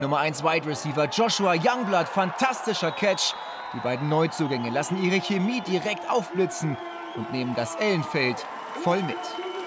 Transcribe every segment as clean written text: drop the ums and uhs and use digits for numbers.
Nummer 1 Wide Receiver Joshua Youngblood, fantastischer Catch. Die beiden Neuzugänge lassen ihre Chemie direkt aufblitzen und nehmen das Ellenfeld voll mit.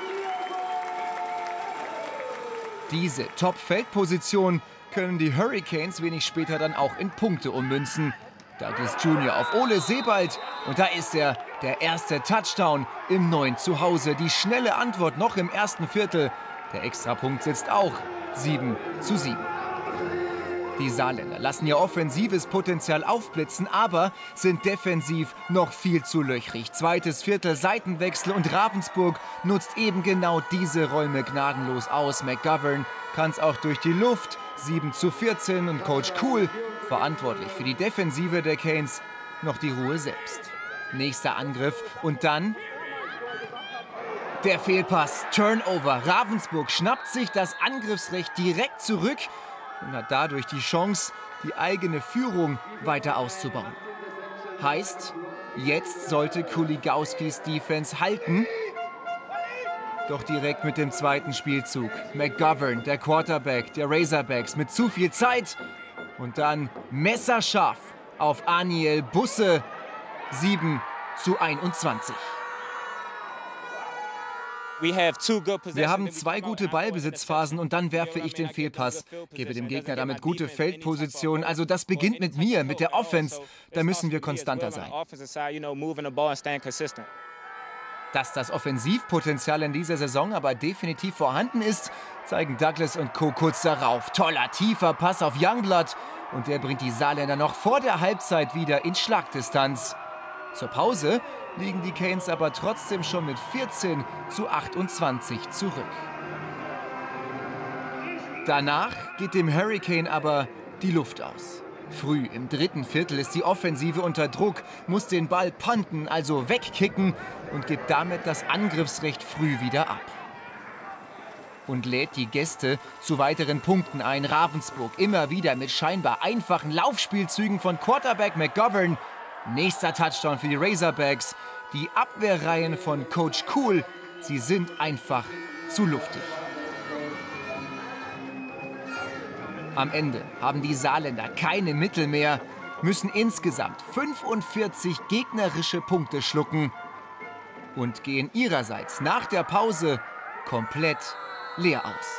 Diese Top-Feldposition können die Hurricanes wenig später dann auch in Punkte ummünzen. Douglas Jr. auf Ole Sebald und da ist er, der erste Touchdown im neuen Zuhause. Die schnelle Antwort noch im ersten Viertel. Der Extrapunkt sitzt auch 7:7. Die Saarländer lassen ihr offensives Potenzial aufblitzen, aber sind defensiv noch viel zu löchrig. Zweites Viertel, Seitenwechsel und Ravensburg nutzt eben genau diese Räume gnadenlos aus. McGovern kann es auch durch die Luft. 7:14 und Coach Cool, verantwortlich für die Defensive der Canes, noch die Ruhe selbst. Nächster Angriff und dann der Fehlpass, Turnover. Ravensburg schnappt sich das Angriffsrecht direkt zurück und hat dadurch die Chance, die eigene Führung weiter auszubauen. Heißt, jetzt sollte Kuligowskis Defense halten. Doch direkt mit dem zweiten Spielzug. McGovern, der Quarterback der Razorbacks, mit zu viel Zeit. Und dann messerscharf auf Aniel Busse. 7:21. Wir haben zwei gute Ballbesitzphasen und dann werfe ich den Fehlpass. Gebe dem Gegner damit gute Feldposition. Also das beginnt mit mir, mit der Offense. Da müssen wir konstanter sein. Dass das Offensivpotenzial in dieser Saison aber definitiv vorhanden ist, zeigen Douglas und Co. kurz darauf. Toller, tiefer Pass auf Youngblood. Und der bringt die Saarländer noch vor der Halbzeit wieder in Schlagdistanz. Zur Pause liegen die Canes aber trotzdem schon mit 14:28 zurück. Danach geht dem Hurricane aber die Luft aus. Früh im dritten Viertel ist die Offensive unter Druck, muss den Ball punten, also wegkicken und gibt damit das Angriffsrecht früh wieder ab. Und lädt die Gäste zu weiteren Punkten ein. Ravensburg immer wieder mit scheinbar einfachen Laufspielzügen von Quarterback McGovern. Nächster Touchdown für die Razorbacks. Die Abwehrreihen von Coach Cool, sie sind einfach zu luftig. Am Ende haben die Saarländer keine Mittel mehr, müssen insgesamt 45 gegnerische Punkte schlucken und gehen ihrerseits nach der Pause komplett leer aus.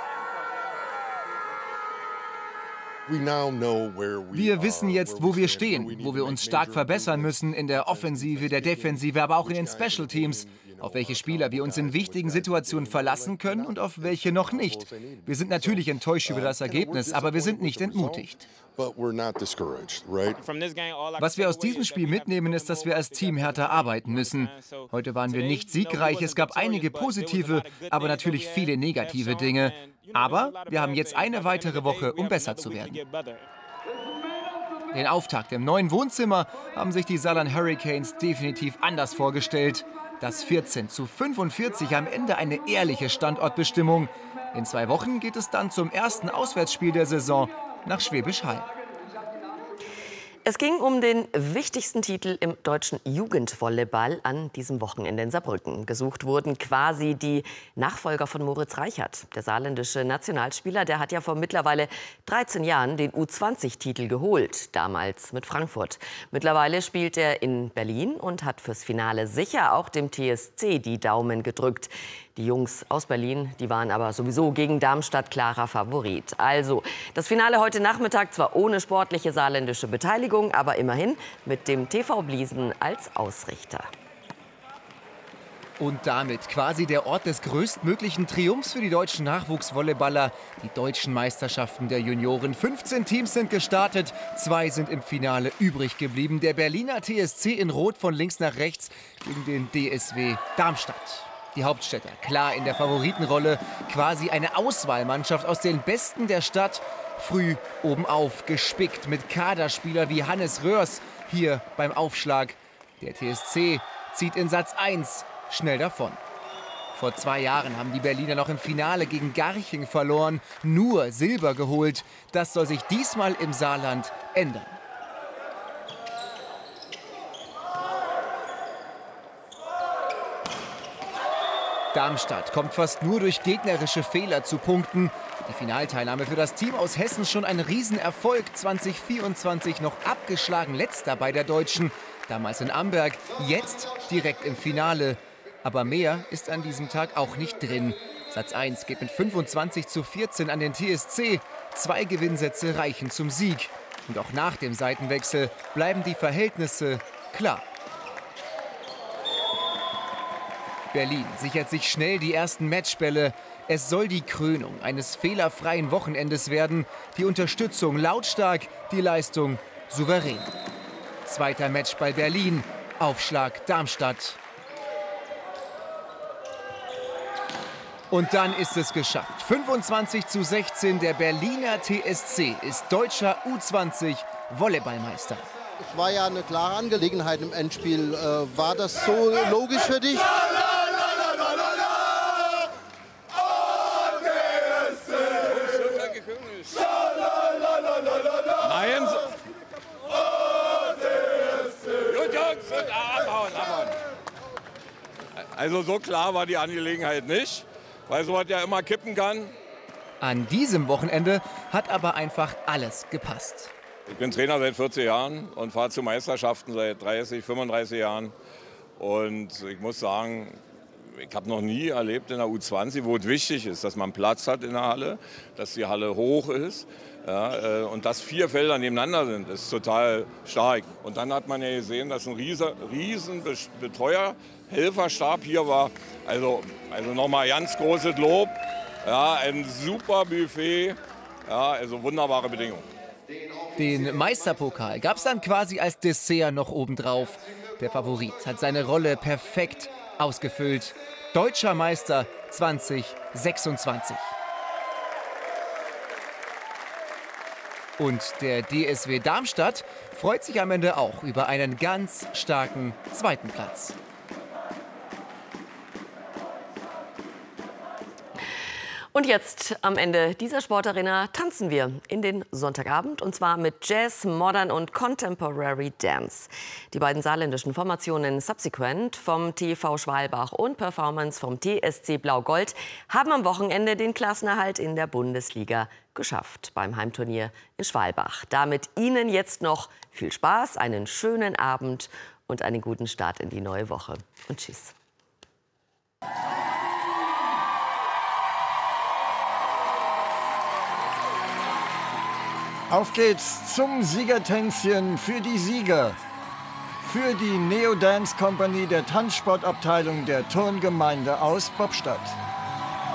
Wir wissen jetzt, wo wir stehen, wo wir uns stark verbessern müssen in der Offensive, der Defensive, aber auch in den Special Teams. Auf welche Spieler wir uns in wichtigen Situationen verlassen können und auf welche noch nicht. Wir sind natürlich enttäuscht über das Ergebnis, aber wir sind nicht entmutigt. Was wir aus diesem Spiel mitnehmen, ist, dass wir als Team härter arbeiten müssen. Heute waren wir nicht siegreich, es gab einige positive, aber natürlich viele negative Dinge. Aber wir haben jetzt eine weitere Woche, um besser zu werden. Den Auftakt im neuen Wohnzimmer haben sich die Saarland Hurricanes definitiv anders vorgestellt. Das 14:45 am Ende eine ehrliche Standortbestimmung. In 2 Wochen geht es dann zum ersten Auswärtsspiel der Saison nach Schwäbisch Hall. Es ging um den wichtigsten Titel im deutschen Jugendvolleyball an diesem Wochenende in Saarbrücken. Gesucht wurden quasi die Nachfolger von Moritz Reichert. Der saarländische Nationalspieler, der hat ja vor mittlerweile 13 Jahren den U20-Titel geholt, damals mit Frankfurt. Mittlerweile spielt er in Berlin und hat fürs Finale sicher auch dem TSC die Daumen gedrückt. Die Jungs aus Berlin, die waren aber sowieso gegen Darmstadt klarer Favorit. Also das Finale heute Nachmittag zwar ohne sportliche saarländische Beteiligung, aber immerhin mit dem TV Bliesen als Ausrichter. Und damit quasi der Ort des größtmöglichen Triumphs für die deutschen Nachwuchsvolleyballer. Die deutschen Meisterschaften der Junioren. 15 Teams sind gestartet, 2 sind im Finale übrig geblieben. Der Berliner TSC in Rot von links nach rechts gegen den DSW Darmstadt. Die Hauptstädter klar in der Favoritenrolle, quasi eine Auswahlmannschaft aus den Besten der Stadt. Früh obenauf, gespickt mit Kaderspieler wie Hannes Röhrs hier beim Aufschlag. Der TSC zieht in Satz 1 schnell davon. Vor 2 Jahren haben die Berliner noch im Finale gegen Garching verloren, nur Silber geholt. Das soll sich diesmal im Saarland ändern. Darmstadt kommt fast nur durch gegnerische Fehler zu Punkten. Die Finalteilnahme für das Team aus Hessen schon ein Riesenerfolg. 2024 noch abgeschlagen Letzter bei der Deutschen. Damals in Amberg, jetzt direkt im Finale. Aber mehr ist an diesem Tag auch nicht drin. Satz 1 geht mit 25:14 an den TSC. 2 Gewinnsätze reichen zum Sieg. Und auch nach dem Seitenwechsel bleiben die Verhältnisse klar. Berlin sichert sich schnell die ersten Matchbälle. Es soll die Krönung eines fehlerfreien Wochenendes werden. Die Unterstützung lautstark, die Leistung souverän. Zweiter Matchball Berlin, Aufschlag Darmstadt. Und dann ist es geschafft. 25:16, der Berliner TSC ist deutscher U20-Volleyballmeister. Es war ja eine klare Angelegenheit im Endspiel. War das so logisch für dich? Nein. Gut, Jungs, abhauen. Also so klar war die Angelegenheit nicht, weil sowas ja immer kippen kann. An diesem Wochenende hat aber einfach alles gepasst. Ich bin Trainer seit 40 Jahren und fahre zu Meisterschaften seit 30, 35 Jahren. Und ich muss sagen, ich habe noch nie erlebt in der U20, wo es wichtig ist, dass man Platz hat in der Halle, dass die Halle hoch ist. Ja, und dass 4 Felder nebeneinander sind, ist total stark. Und dann hat man ja gesehen, dass ein riesen Helferstab hier war. Also nochmal ganz großes Lob. Ja, ein super Buffet. Ja, also wunderbare Bedingungen. Den Meisterpokal gab es dann quasi als Dessert noch obendrauf. Der Favorit hat seine Rolle perfekt ausgefüllt. Deutscher Meister 2026. Und der DSW Darmstadt freut sich am Ende auch über einen ganz starken zweiten Platz. Und jetzt am Ende dieser Sportarena tanzen wir in den Sonntagabend, und zwar mit Jazz, Modern und Contemporary Dance. Die beiden saarländischen Formationen Subsequent vom TV Schwalbach und Performance vom TSC Blau-Gold haben am Wochenende den Klassenerhalt in der Bundesliga geschafft beim Heimturnier in Schwalbach. Damit Ihnen jetzt noch viel Spaß, einen schönen Abend und einen guten Start in die neue Woche. Und tschüss. Auf geht's zum Siegertänzchen für die Sieger. Für die Neo Dance Company der Tanzsportabteilung der Turngemeinde aus Bobstadt.